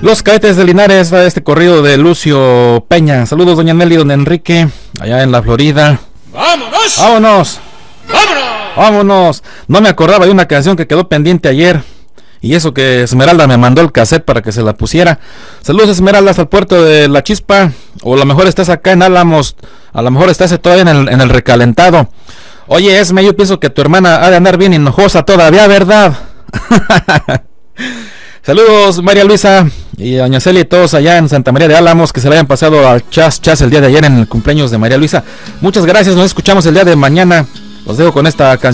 Los Cadetes de Linares, va este corrido de Lucio Peña. Saludos, doña Nelly, don Enrique, allá en la Florida. ¡Vámonos! ¡Vámonos! ¡Vámonos! ¡Vámonos! No me acordaba de una canción que quedó pendiente ayer. Y eso que Esmeralda me mandó el cassette para que se la pusiera. Saludos, Esmeralda, hasta el puerto de La Chispa. O a lo mejor estás acá en Álamos. A lo mejor estás todavía en el recalentado. Oye, Esme, yo pienso que tu hermana ha de andar bien enojosa todavía, ¿verdad? Saludos, María Luisa y doña Celia y todos allá en Santa María de Álamos, que se le hayan pasado al chas el día de ayer en el cumpleaños de María Luisa. Muchas gracias, nos escuchamos el día de mañana. Los dejo con esta canción.